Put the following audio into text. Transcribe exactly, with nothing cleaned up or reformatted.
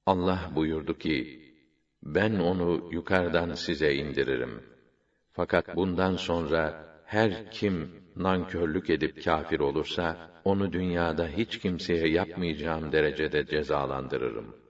Allah buyurdu ki, ben onu yukarıdan size indiririm. Fakat bundan sonra her kim nankörlük edip kâfir olursa, onu dünyada hiç kimseye yapmayacağım derecede cezalandırırım.